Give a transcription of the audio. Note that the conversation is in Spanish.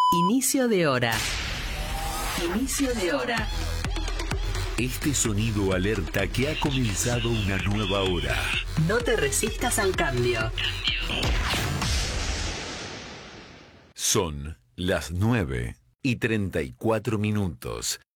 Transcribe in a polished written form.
Inicio de hora. Inicio de hora. Este sonido alerta que ha comenzado una nueva hora. No te resistas al cambio. Son las 9:34.